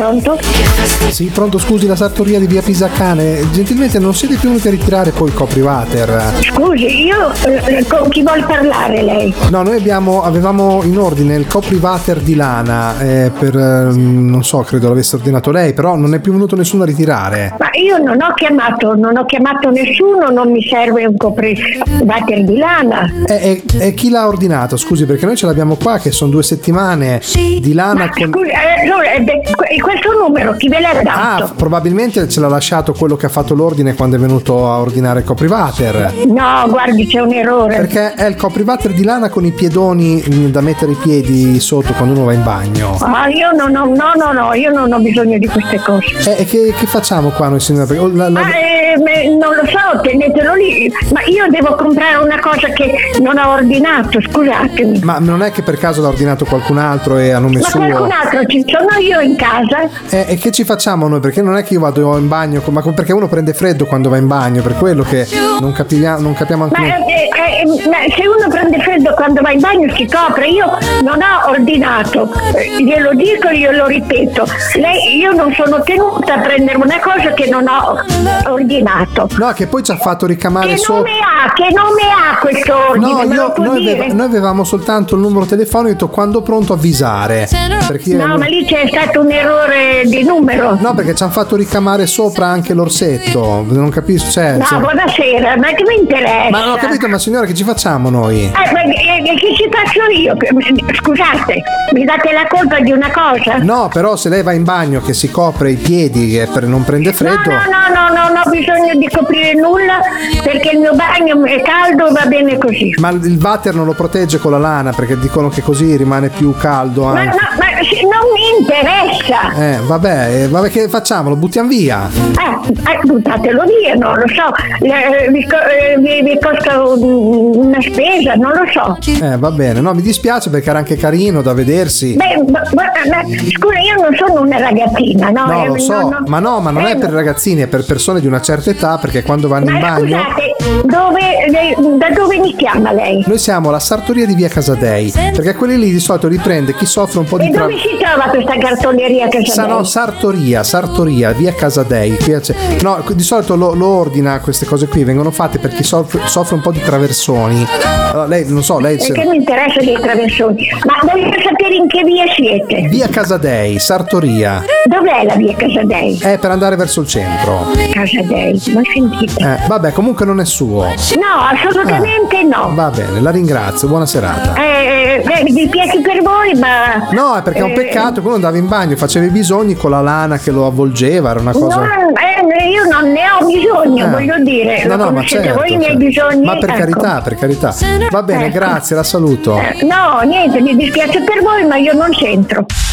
Pronto? Sì, pronto, scusi, la sartoria di via Pisacane. Gentilmente non siete più venuti a ritirare poi il copriwater? Scusi, io con chi vuol parlare lei? No, noi avevamo in ordine il copriwater di lana per, non so, credo l'avesse ordinato lei, però non è più venuto nessuno a ritirare. Ma io non ho chiamato nessuno, non mi serve un copriwater di lana. E chi l'ha ordinato? Scusi, perché noi ce l'abbiamo qua che sono 2 settimane di lana. Ma scusi, questo numero chi ve l'ha dato? Ah, probabilmente ce l'ha lasciato quello che ha fatto l'ordine quando è venuto a ordinare il copriwater. No, guardi, c'è un errore. Perché è il copriwater di lana con i piedoni da mettere i piedi sotto quando uno va in bagno. Ah, io non ho bisogno di queste cose. E che facciamo qua noi, signora? Non lo so, tenetelo lì. Ma io devo comprare una cosa che non ho ordinato, scusatemi. Ma non è che per caso l'ha ordinato qualcun altro e a nome suo? Ma qualcun altro, ci sono io in casa. E che ci facciamo noi? Perché non è che io vado in bagno, ma perché uno prende freddo quando va in bagno, per quello che non capiamo anche noi. Ma se uno prende freddo quando va in bagno si copre. Io non ho ordinato, glielo dico, io lo ripeto. Io non sono tenuta a prendere una cosa che non ho ordinato. No, che poi ci ha fatto ricamare Che nome ha questo ordine? No, noi avevamo soltanto il numero telefonico, ho detto quando pronto avvisare. Perché ma lì c'è stato un errore di numero. No, perché ci hanno fatto ricamare sopra anche l'orsetto. Non capisco. Buonasera, ma che mi interessa? Ma non ho capito, ma signora, che ci facciamo noi? Che ci faccio io? Scusate, mi date la colpa di una cosa? No, però se lei va in bagno che si copre i piedi per non prende freddo. No, non ho bisogno di coprire nulla perché il mio bagno è caldo, va bene così. Ma il water non lo protegge con la lana perché dicono che così rimane più caldo anche. Ma non mi interessa. Vabbè, che facciamo? Lo buttiamo via? Buttatelo via, non lo so. Vi costa una spesa, non lo so. Va bene, no, mi dispiace perché era anche carino da vedersi. Scusa, io non sono una ragazzina, no? No, lo so, ma non è per ragazzini, è per persone di una certa età, perché quando vanno in bagno. Scusate, da dove mi chiama lei? Noi siamo la sartoria di via Casadei, perché quelli lì di solito riprende chi soffre un po' di dove si trova questa cartoleria Casadei? No, sartoria, via Casadei. No, di solito lo ordina, queste cose qui vengono fatte per chi soffre un po' di traversoni. Allora, lei, non so, lei... Perché mi interessa dei traversoni? Ma voglio sapere in che via siete? Via Casadei, sartoria. Dov'è la via Casadei? È per andare verso il centro. Casadei, ma sentite. Vabbè, comunque non è suo. No, assolutamente no. Va bene, la ringrazio, buona serata. Mi piace per voi, ma... No, è perché è un peccato che uno andava in bagno, faceva i bisogni con la lana che lo avvolgeva, era una cosa... io non ne ho bisogno, voglio dire. No, ma certo, voi i miei bisogni. Ma per carità. Va bene, grazie, la saluto. No, niente, mi dispiace per voi, ma io non c'entro.